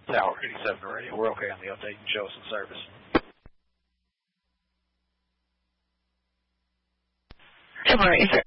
Tower 87 radio. We're okay on the update and show us in service. Tomorrow, is there